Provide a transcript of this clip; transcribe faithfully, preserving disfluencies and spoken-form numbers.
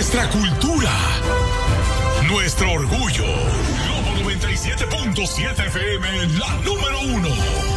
nuestra cultura, nuestro orgullo. Globo noventa y siete punto siete F M, la número uno.